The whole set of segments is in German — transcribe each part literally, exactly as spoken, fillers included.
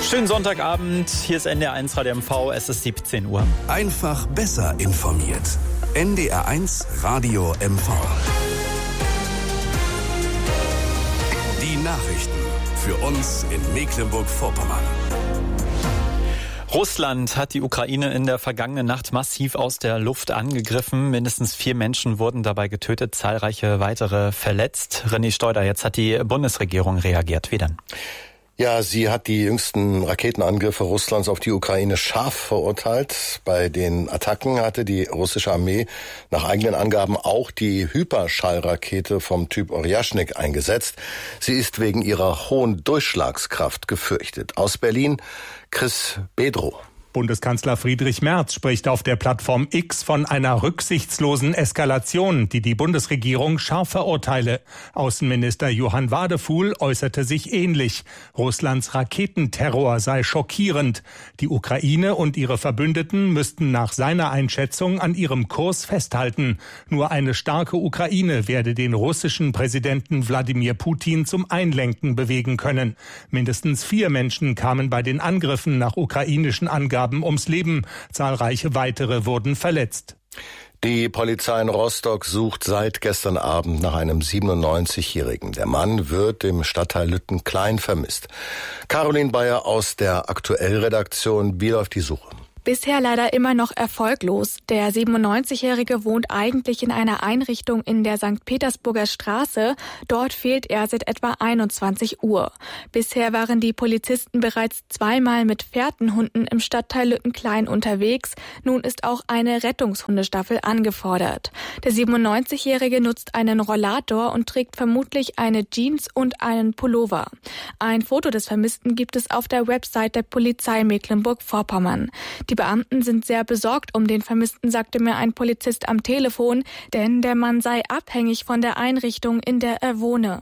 Schönen Sonntagabend, hier ist N D R eins Radio M V, es ist siebzehn Uhr. Einfach besser informiert. N D R eins Radio M V. Die Nachrichten für uns in Mecklenburg-Vorpommern. Russland hat die Ukraine in der vergangenen Nacht massiv aus der Luft angegriffen. Mindestens vier Menschen wurden dabei getötet, zahlreiche weitere verletzt. René Steuder, jetzt hat die Bundesregierung reagiert. Wie denn? Ja, sie hat die jüngsten Raketenangriffe Russlands auf die Ukraine scharf verurteilt. Bei den Attacken hatte die russische Armee nach eigenen Angaben auch die Hyperschallrakete vom Typ Orjaschnik eingesetzt. Sie ist wegen ihrer hohen Durchschlagskraft gefürchtet. Aus Berlin, Chris Bedrow. Bundeskanzler Friedrich Merz spricht auf der Plattform X von einer rücksichtslosen Eskalation, die die Bundesregierung scharf verurteile. Außenminister Johann Wadefuhl äußerte sich ähnlich. Russlands Raketenterror sei schockierend. Die Ukraine und ihre Verbündeten müssten nach seiner Einschätzung an ihrem Kurs festhalten. Nur eine starke Ukraine werde den russischen Präsidenten Wladimir Putin zum Einlenken bewegen können. Mindestens vier Menschen kamen bei den Angriffen nach ukrainischen Angaben ums Leben. Zahlreiche weitere wurden verletzt. Die Polizei in Rostock sucht seit gestern Abend nach einem siebenundneunzigjährigen. Der Mann wird im Stadtteil Lüttenklein vermisst. Caroline Bayer aus der Aktuell-Redaktion. Wie läuft die Suche? Bisher leider immer noch erfolglos. Der siebenundneunzigjährige wohnt eigentlich in einer Einrichtung in der Sankt Petersburger Straße. Dort fehlt er seit etwa einundzwanzig Uhr. Bisher waren die Polizisten bereits zweimal mit Fährtenhunden im Stadtteil Lüttenklein unterwegs. Nun ist auch eine Rettungshundestaffel angefordert. Der siebenundneunzigjährige nutzt einen Rollator und trägt vermutlich eine Jeans und einen Pullover. Ein Foto des Vermissten gibt es auf der Website der Polizei Mecklenburg-Vorpommern. Die Beamten sind sehr besorgt um den Vermissten, sagte mir ein Polizist am Telefon, denn der Mann sei abhängig von der Einrichtung, in der er wohne.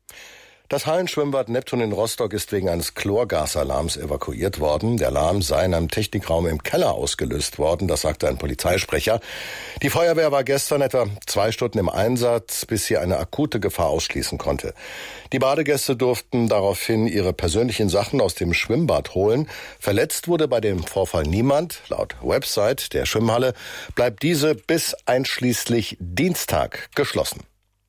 Das Hallenschwimmbad Neptun in Rostock ist wegen eines Chlorgasalarms evakuiert worden. Der Alarm sei in einem Technikraum im Keller ausgelöst worden, das sagte ein Polizeisprecher. Die Feuerwehr war gestern etwa zwei Stunden im Einsatz, bis sie eine akute Gefahr ausschließen konnte. Die Badegäste durften daraufhin ihre persönlichen Sachen aus dem Schwimmbad holen. Verletzt wurde bei dem Vorfall niemand. Laut Website der Schwimmhalle bleibt diese bis einschließlich Dienstag geschlossen.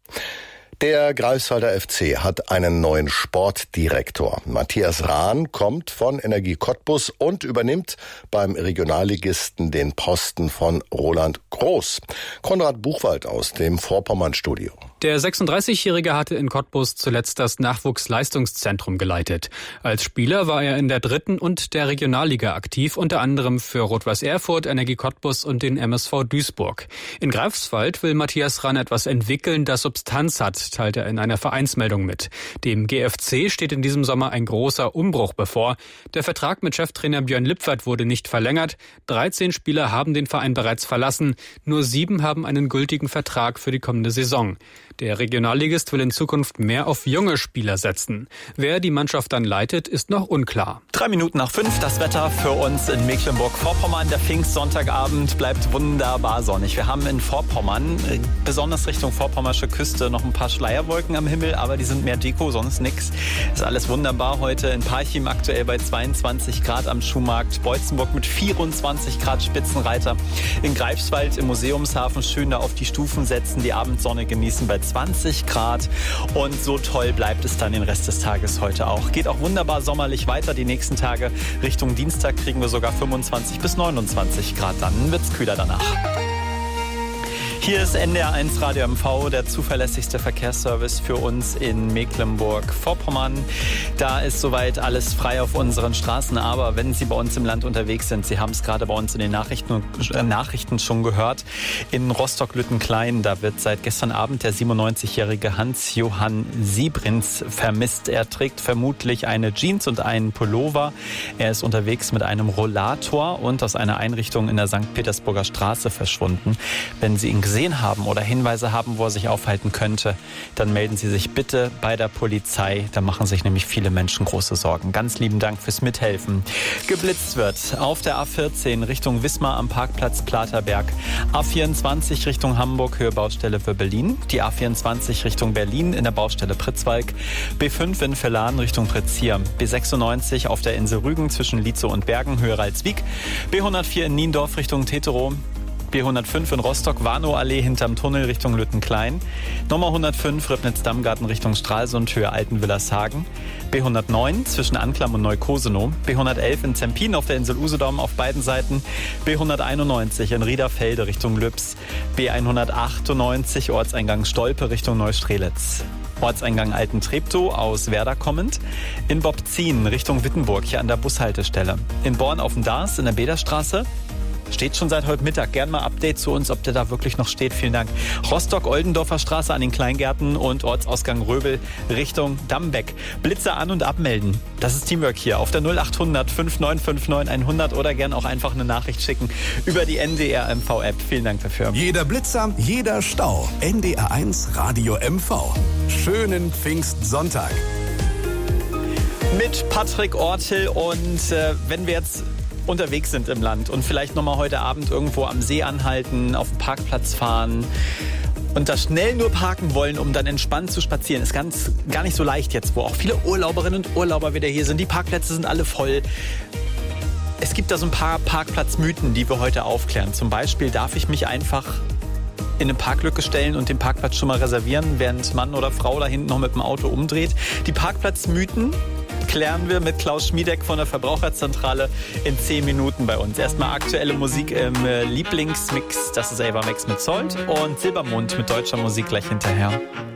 Der Greifswalder F C hat einen neuen Sportdirektor. Matthias Rahn kommt von Energie Cottbus und übernimmt beim Regionalligisten den Posten von Roland Groß. Konrad Buchwald aus dem Vorpommern-Studio. Der sechsunddreißigjährige hatte in Cottbus zuletzt das Nachwuchsleistungszentrum geleitet. Als Spieler war er in der dritten und der Regionalliga aktiv, unter anderem für Rot-Weiß Erfurt, Energie Cottbus und den M S V Duisburg. In Greifswald will Matthias Rahn etwas entwickeln, das Substanz hat, teilt er in einer Vereinsmeldung mit. Dem G F C steht in diesem Sommer ein großer Umbruch bevor. Der Vertrag mit Cheftrainer Björn Lippwert wurde nicht verlängert. dreizehn Spieler haben den Verein bereits verlassen. Nur sieben haben einen gültigen Vertrag für die kommende Saison. Der Regionalligist will in Zukunft mehr auf junge Spieler setzen. Wer die Mannschaft dann leitet, ist noch unklar. Drei Minuten nach fünf, das Wetter für uns in Mecklenburg-Vorpommern. Der Pfingstsonntagabend bleibt wunderbar sonnig. Wir haben in Vorpommern, besonders Richtung vorpommersche Küste, noch ein paar Schleierwolken am Himmel, aber die sind mehr Deko, sonst nix. Ist alles wunderbar heute in Parchim aktuell bei zweiundzwanzig Grad am Schuhmarkt, Beutzenburg mit vierundzwanzig Grad Spitzenreiter. In Greifswald im Museumshafen schön da auf die Stufen setzen, die Abendsonne genießen bei zwanzig Grad und so toll bleibt es dann den Rest des Tages heute auch. Geht auch wunderbar sommerlich weiter die nächsten Tage. Richtung Dienstag kriegen wir sogar fünfundzwanzig bis neunundzwanzig Grad, dann wird's kühler danach. Hier ist N D R eins Radio M V, der zuverlässigste Verkehrsservice für uns in Mecklenburg-Vorpommern. Da ist soweit alles frei auf unseren Straßen, aber wenn Sie bei uns im Land unterwegs sind, Sie haben es gerade bei uns in den Nachrichten, äh, Nachrichten schon gehört, in Rostock-Lüttenklein, da wird seit gestern Abend der siebenundneunzigjährige Hans-Johann Siebrins vermisst. Er trägt vermutlich eine Jeans und einen Pullover. Er ist unterwegs mit einem Rollator und aus einer Einrichtung in der Sankt Petersburger Straße verschwunden. Wenn Sie ihn gesehen gesehen haben oder Hinweise haben, wo er sich aufhalten könnte, dann melden Sie sich bitte bei der Polizei. Da machen sich nämlich viele Menschen große Sorgen. Ganz lieben Dank fürs Mithelfen. Geblitzt wird auf der A vierzehn Richtung Wismar am Parkplatz Platerberg. A vierundzwanzig Richtung Hamburg, Höhe Baustelle für Berlin. Die A vierundzwanzig Richtung Berlin in der Baustelle Pritzwalk. B fünf in Verlan Richtung Pretzier. B sechsundneunzig auf der Insel Rügen zwischen Lietzow und Bergen, Höhe Ralswiek. B hundertvier in Niendorf Richtung Teterow. B hundertfünf in Rostock, Warnow-Allee hinterm Tunnel Richtung Lüttenklein. Nummer hundertfünf, Ribnitz-Dammgarten Richtung Stralsund, Höhe Altenwillershagen. B hundertneun zwischen Anklam und Neukosenow. B hundertelf in Zempin auf der Insel Usedom auf beiden Seiten. B hunderteinundneunzig in Riederfelde Richtung Lübs. B hundertachtundneunzig Ortseingang Stolpe Richtung Neustrelitz. Ortseingang Altentreptow aus Werder kommend. In Bobzien Richtung Wittenburg, hier an der Bushaltestelle. In Born auf dem Dars in der Bederstraße. Steht schon seit heute Mittag. Gern mal Update zu uns, ob der da wirklich noch steht. Vielen Dank. Rostock-Oldendorfer Straße an den Kleingärten und Ortsausgang Röbel Richtung Dammbeck. Blitze an- und abmelden. Das ist Teamwork hier auf der null achthundert fünf neun fünf neun hundert oder gern auch einfach eine Nachricht schicken über die N D R M V-App. Vielen Dank dafür. Jeder Blitzer, jeder Stau. N D R eins Radio M V. Schönen Pfingstsonntag. Mit Patrick Ortel und äh, wenn wir jetzt unterwegs sind im Land und vielleicht nochmal heute Abend irgendwo am See anhalten, auf den Parkplatz fahren und da schnell nur parken wollen, um dann entspannt zu spazieren, ist ganz gar nicht so leicht jetzt, wo auch viele Urlauberinnen und Urlauber wieder hier sind. Die Parkplätze sind alle voll. Es gibt da so ein paar Parkplatzmythen, die wir heute aufklären. Zum Beispiel darf ich mich einfach in eine Parklücke stellen und den Parkplatz schon mal reservieren, während Mann oder Frau da hinten noch mit dem Auto umdreht. Die Parkplatzmythen klären wir mit Klaus Schmiedeck von der Verbraucherzentrale in zehn Minuten bei uns. Erstmal aktuelle Musik im Lieblingsmix. Das ist Ava Max mit Salt und Silbermond mit deutscher Musik gleich hinterher.